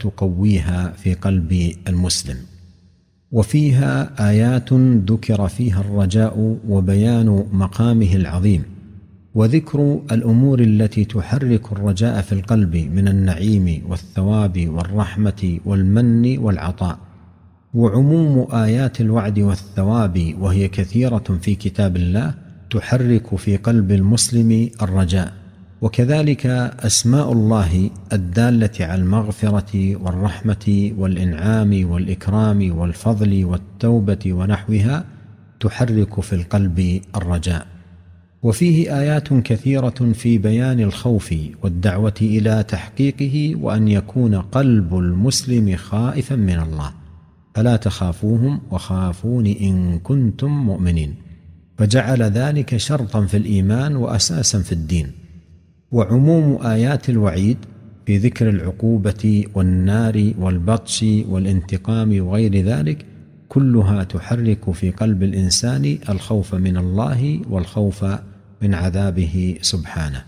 وتقويها في قلب المسلم. وفيها آيات ذكر فيها الرجاء وبيان مقامه العظيم، وذكر الأمور التي تحرك الرجاء في القلب من النعيم والثواب والرحمة والمن والعطاء، وعموم آيات الوعد والثواب وهي كثيرة في كتاب الله تحرك في قلب المسلم الرجاء. وكذلك أسماء الله الدالة على المغفرة والرحمة والإنعام والإكرام والفضل والتوبة ونحوها تحرك في القلب الرجاء. وفيه آيات كثيرة في بيان الخوف والدعوة إلى تحقيقه، وأن يكون قلب المسلم خائفا من الله، فلا تخافوهم وخافون إن كنتم مؤمنين، فجعل ذلك شرطا في الإيمان وأساسا في الدين. وعموم آيات الوعيد في ذكر العقوبة والنار والبطش والانتقام وغير ذلك كلها تحرك في قلب الإنسان الخوف من الله والخوف من عذابه سبحانه.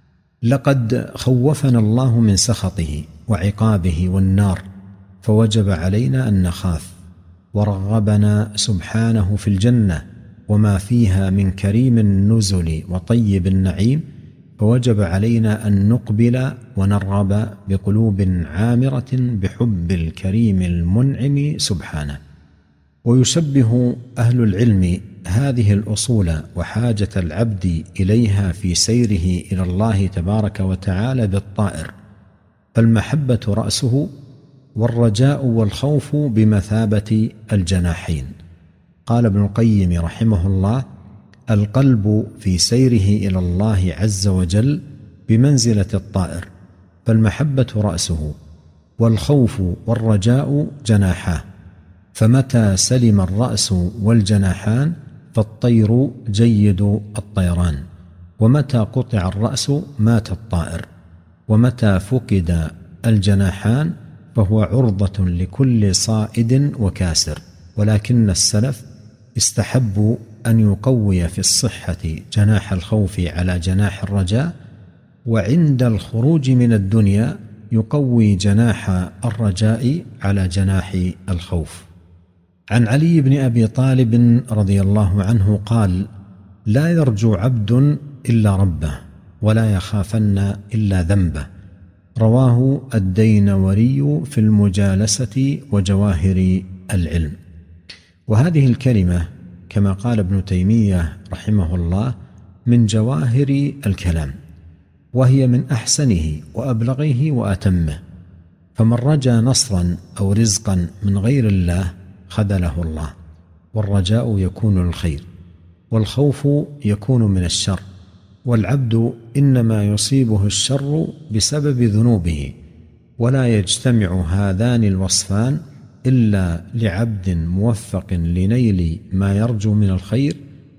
لقد خوفنا الله من سخطه وعقابه والنار، فوجب علينا أن نخاف، ورغبنا سبحانه في الجنة وما فيها من كريم النزل وطيب النعيم، فوجب علينا أن نقبل ونرغب بقلوب عامرة بحب الكريم المنعم سبحانه. ويشبه أهل العلم هذه الأصول وحاجة العبد إليها في سيره إلى الله تبارك وتعالى بالطائر، فالمحبة رأسه، والرجاء والخوف بمثابة الجناحين. قال ابن القيم رحمه الله: القلب في سيره إلى الله عز وجل بمنزلة الطائر، فالمحبة رأسه، والخوف والرجاء جناحاه، فمتى سلم الرأس والجناحان فالطير جيد الطيران، ومتى قطع الرأس مات الطائر، ومتى فقد الجناحان فهو عرضة لكل صائد وكاسر. ولكن السلف استحبوا أن يقوي في الصحة جناح الخوف على جناح الرجاء، وعند الخروج من الدنيا يقوي جناح الرجاء على جناح الخوف. عن علي بن أبي طالب رضي الله عنه قال: لا يرجو عبد إلا ربه، ولا يخافن إلا ذنبه. رواه الدينوري في المجالسة وجواهر العلم. وهذه الكلمة كما قال ابن تيمية رحمه الله من جواهر الكلام، وهي من أحسنه وأبلغه وأتمه، فمن رجا نصرا أو رزقا من غير الله خذله الله. والرجاء يكون للخير، والخوف يكون من الشر، والعبد إنما يصيبه الشر بسبب ذنوبه، ولا يجتمع هذان الوصفان إلا لعبد موفق لنيل ما يرجو من الخير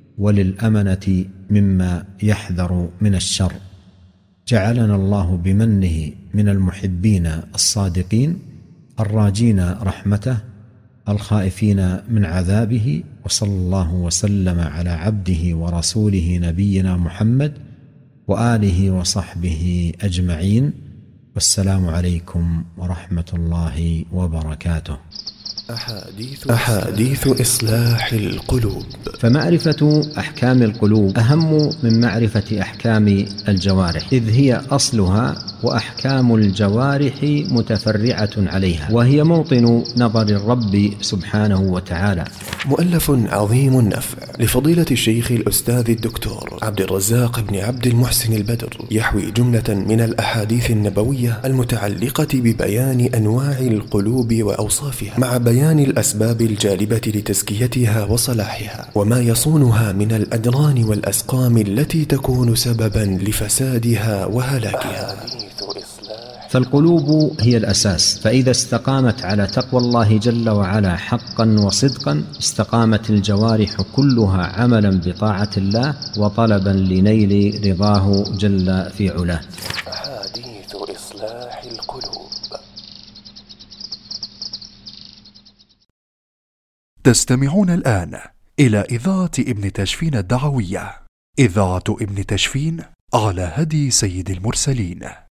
وللأمنة مما يحذر من الشر. جعلنا الله بمنه من المحبين الصادقين الراجين رحمته الخائفين من عذابه. وصلى الله وسلم على عبده ورسوله نبينا محمد وآله وصحبه أجمعين، والسلام عليكم ورحمة الله وبركاته. أحاديث إصلاح القلوب. فمعرفة أحكام القلوب أهم من معرفة أحكام الجوارح، إذ هي أصلها، وأحكام الجوارح متفرعة عليها، وهي موطن نظر الرب سبحانه وتعالى. مؤلف عظيم النفع لفضيلة الشيخ الأستاذ الدكتور عبد الرزاق بن عبد المحسن البدر، يحوي جملة من الأحاديث النبوية المتعلقة ببيان أنواع القلوب وأوصافها، مع بيان الأسباب الجالبة لتزكيتها وصلاحها، وما يصونها من الأدران والأسقام التي تكون سببا لفسادها وهلاكها. فالقلوب هي الأساس، فإذا استقامت على تقوى الله جل وعلا حقا وصدقا استقامت الجوارح كلها عملا بطاعة الله وطلبا لنيل رضاه جل في علاه. أحاديث إصلاح القلوب. تستمعون الآن إلى إذاعة ابن تشفين الدعوية، إذاعة ابن تشفين على هدي سيد المرسلين.